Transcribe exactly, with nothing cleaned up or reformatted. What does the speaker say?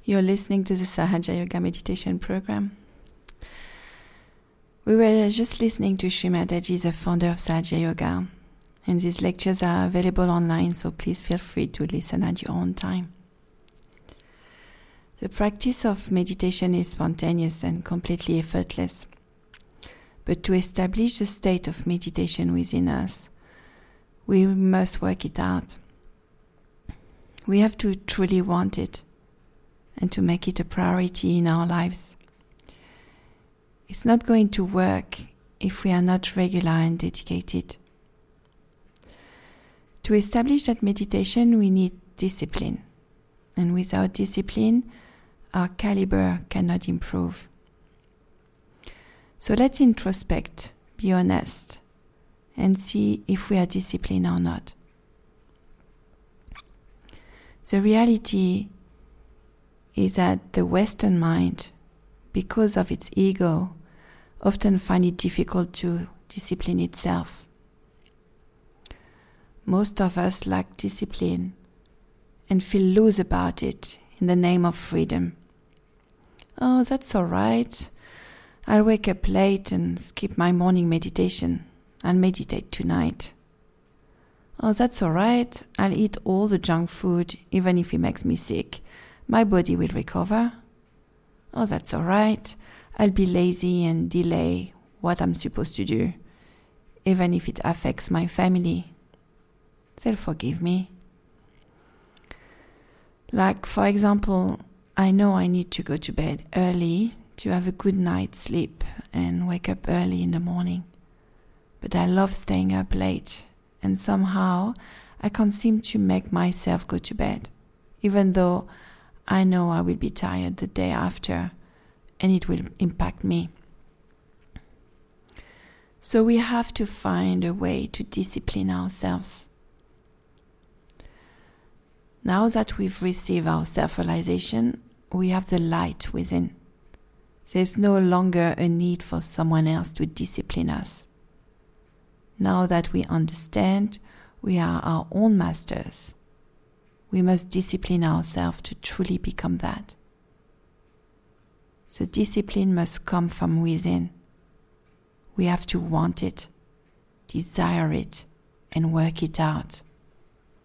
You're listening to the Sahaja Yoga meditation program. We were just listening to Sri Mataji, the founder of Sahaja Yoga, and these lectures are available online, so please feel free to listen at your own time. The practice of meditation is spontaneous and completely effortless. But to establish the state of meditation within us, we must work it out. We have to truly want it and to make it a priority in our lives. It's not going to work if we are not regular and dedicated. To establish that meditation, we need discipline. And without discipline, our caliber cannot improve. So let's introspect, be honest, and see if we are disciplined or not. The reality is that the Western mind, because of its ego, often find it difficult to discipline itself. Most of us lack discipline and feel loose about it in the name of freedom. Oh, that's all right. I'll wake up late and skip my morning meditation and meditate tonight. Oh, that's all right. I'll eat all the junk food even if it makes me sick. My body will recover. Oh, that's all right. I'll be lazy and delay what I'm supposed to do, even if it affects my family. They'll forgive me. Like, for example, I know I need to go to bed early to have a good night's sleep and wake up early in the morning. But I love staying up late, and somehow I can't seem to make myself go to bed, even though I know I will be tired the day after and it will impact me. So we have to find a way to discipline ourselves. Now that we've received our self-realization, we have the light within. There's no longer a need for someone else to discipline us. Now that we understand we are our own masters, we must discipline ourselves to truly become that. So discipline must come from within. We have to want it, desire it, and work it out.